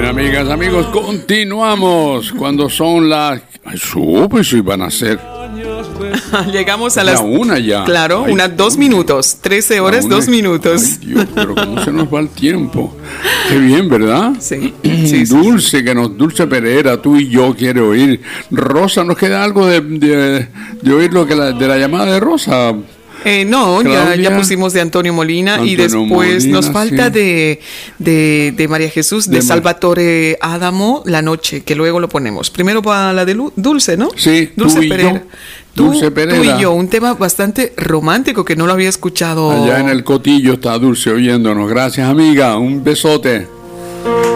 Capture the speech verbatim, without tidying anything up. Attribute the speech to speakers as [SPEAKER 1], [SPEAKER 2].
[SPEAKER 1] Amigas, amigos, continuamos cuando son las... Ay, su, pues sí van a ser...
[SPEAKER 2] Llegamos a las...
[SPEAKER 1] La una ya.
[SPEAKER 2] Claro,
[SPEAKER 1] Ay,
[SPEAKER 2] unas dos minutos. trece horas,
[SPEAKER 1] una...
[SPEAKER 2] dos minutos.
[SPEAKER 1] Ay, Dios, pero cómo se nos va el tiempo. Qué bien, ¿verdad?
[SPEAKER 2] Sí. sí
[SPEAKER 1] Dulce,
[SPEAKER 2] sí, sí.
[SPEAKER 1] que nos... Dulce Pereira, tú y yo quiere oír. Rosa, ¿nos queda algo de, de, de oír lo que la, de la llamada de Rosa?
[SPEAKER 2] Eh, no, ya, ya pusimos de Antonio Molina Antonio y después Molina, nos falta sí. de, de, de María Jesús, de, de Salvatore Adamo, La Noche, que luego lo ponemos. Primero para la de Dulce, ¿no?
[SPEAKER 1] Sí,
[SPEAKER 2] Dulce
[SPEAKER 1] tú
[SPEAKER 2] Pereira.
[SPEAKER 1] Y yo. Tú, Dulce Pereira.
[SPEAKER 2] Tú y yo, un tema bastante romántico que no lo había escuchado.
[SPEAKER 1] Allá en el Cotillo está Dulce oyéndonos. Gracias, amiga. Un besote.